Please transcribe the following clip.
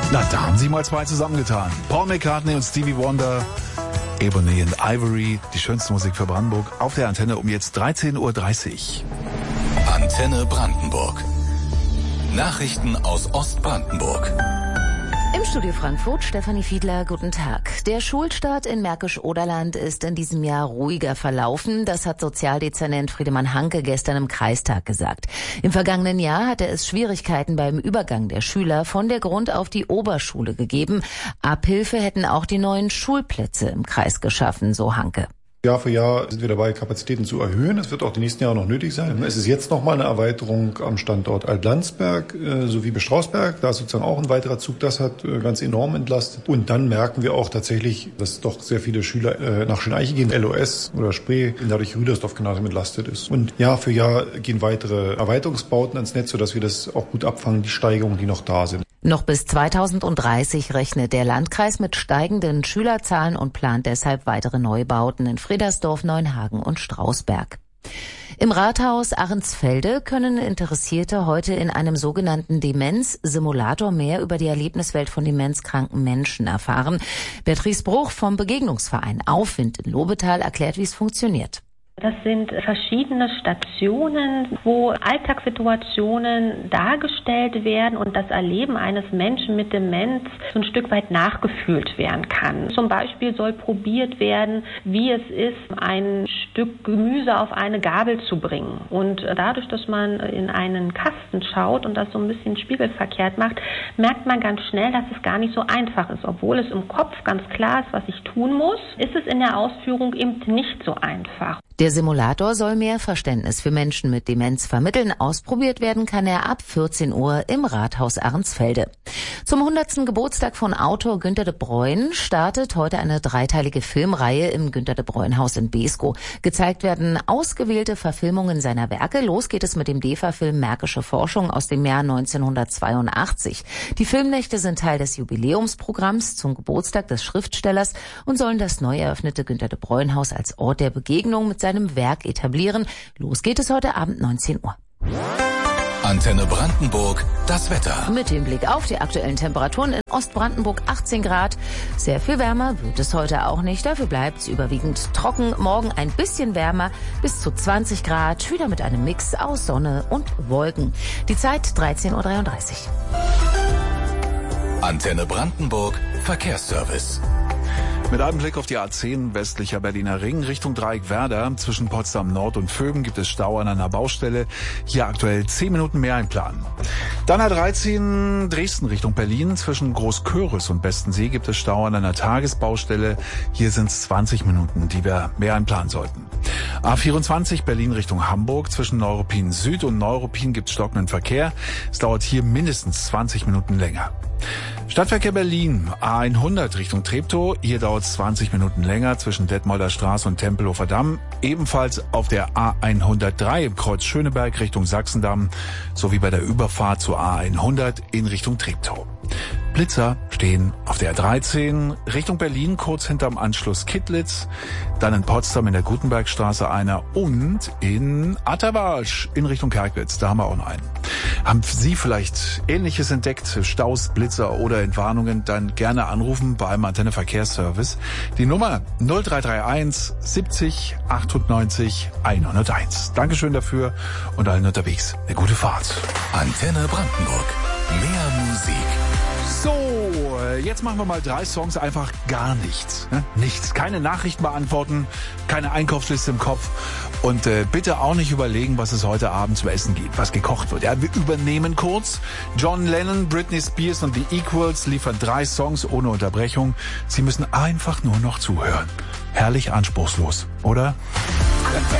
Na, da haben sie mal zwei zusammengetan. Paul McCartney und Stevie Wonder, Ebony and Ivory, die schönste Musik für Brandenburg, auf der Antenne um jetzt 13.30 Uhr. Antenne Brandenburg. Nachrichten aus Ostbrandenburg. Im Studio Frankfurt, Stefanie Fiedler, guten Tag. Der Schulstart in Märkisch-Oderland ist in diesem Jahr ruhiger verlaufen. Das hat Sozialdezernent Friedemann Hanke gestern im Kreistag gesagt. Im vergangenen Jahr hatte es Schwierigkeiten beim Übergang der Schüler von der Grund- auf die Oberschule gegeben. Abhilfe hätten auch die neuen Schulplätze im Kreis geschaffen, so Hanke. Jahr für Jahr sind wir dabei, Kapazitäten zu erhöhen. Es wird auch die nächsten Jahre noch nötig sein. Es ist jetzt nochmal eine Erweiterung am Standort Altlandsberg sowie Bestrausberg. Da ist sozusagen auch ein weiterer Zug. Das hat ganz enorm entlastet. Und dann merken wir auch tatsächlich, dass doch sehr viele Schüler nach Schöneiche gehen, LOS oder Spree, dadurch Rüdersdorf-Gymnasium entlastet ist. Und Jahr für Jahr gehen weitere Erweiterungsbauten ans Netz, sodass wir das auch gut abfangen, die Steigerungen, die noch da sind. Noch bis 2030 rechnet der Landkreis mit steigenden Schülerzahlen und plant deshalb weitere Neubauten in Fredersdorf, Neuenhagen und Strausberg. Im Rathaus Ahrensfelde können Interessierte heute in einem sogenannten Demenz-Simulator mehr über die Erlebniswelt von demenzkranken Menschen erfahren. Beatrice Bruch vom Begegnungsverein Aufwind in Lobetal erklärt, wie es funktioniert. Das sind verschiedene Stationen, wo Alltagssituationen dargestellt werden und das Erleben eines Menschen mit Demenz so ein Stück weit nachgefühlt werden kann. Zum Beispiel soll probiert werden, wie es ist, ein Stück Gemüse auf eine Gabel zu bringen. Und dadurch, dass man in einen Kasten schaut und das so ein bisschen spiegelverkehrt macht, merkt man ganz schnell, dass es gar nicht so einfach ist. Obwohl es im Kopf ganz klar ist, was ich tun muss, ist es in der Ausführung eben nicht so einfach. Der Simulator soll mehr Verständnis für Menschen mit Demenz vermitteln. Ausprobiert werden kann er ab 14 Uhr im Rathaus Ahrensfelde. Zum 100. Geburtstag von Autor Günter de Bruyne startet heute eine dreiteilige Filmreihe im Günter de Bruyne Haus in Beeskow. Gezeigt werden ausgewählte Verfilmungen seiner Werke. Los geht es mit dem DEFA-Film Märkische Forschung aus dem Jahr 1982. Die Filmnächte sind Teil des Jubiläumsprogramms zum Geburtstag des Schriftstellers und sollen das neu eröffnete Günter de Bruyne Haus als Ort der Begegnung mit seinem Werk etablieren. Los geht es heute Abend 19 Uhr. Antenne Brandenburg, das Wetter. Mit dem Blick auf die aktuellen Temperaturen in Ostbrandenburg 18 Grad. Sehr viel wärmer wird es heute auch nicht. Dafür bleibt es überwiegend trocken. Morgen ein bisschen wärmer, bis zu 20 Grad. Wieder mit einem Mix aus Sonne und Wolken. Die Zeit 13.33 Uhr. Antenne Brandenburg, Verkehrsservice. Mit einem Blick auf die A10 westlicher Berliner Ring Richtung Dreieck Werder. Zwischen Potsdam Nord und Vöben gibt es Stau an einer Baustelle. Hier aktuell 10 Minuten mehr einplanen. Dann A13 Dresden Richtung Berlin. Zwischen Großköris und Bestensee gibt es Stau an einer Tagesbaustelle. Hier sind es 20 Minuten, die wir mehr einplanen sollten. A24 Berlin Richtung Hamburg. Zwischen Neuruppin Süd und Neuruppin gibt es stockenden Verkehr. Es dauert hier mindestens 20 Minuten länger. Stadtverkehr Berlin, A100 Richtung Treptow. Hier dauert es 20 Minuten länger zwischen Detmolder Straße und Tempelhofer Damm. Ebenfalls auf der A103 im Kreuz Schöneberg Richtung Sachsendamm sowie bei der Überfahrt zur A100 in Richtung Treptow. Blitzer stehen auf der A13 Richtung Berlin, kurz hinterm Anschluss Kittlitz. Dann in Potsdam in der Gutenbergstraße einer und in Atterwasch in Richtung Kerkwitz. Da haben wir auch noch einen. Haben Sie vielleicht Ähnliches entdeckt, Staus, Blitzer oder Entwarnungen, dann gerne anrufen beim Antenne Verkehrsservice. Die Nummer 0331 70 98 101. Dankeschön dafür und allen unterwegs eine gute Fahrt. Antenne Brandenburg. Mehr Musik. So, jetzt machen wir mal 3 Songs, einfach gar nichts. Ne? Nichts, keine Nachrichten beantworten, keine Einkaufsliste im Kopf und bitte auch nicht überlegen, was es heute Abend zu essen gibt, was gekocht wird. Ja, wir übernehmen kurz. John Lennon, Britney Spears und The Equals liefern 3 Songs ohne Unterbrechung. Sie müssen einfach nur noch zuhören. Herrlich anspruchslos, oder?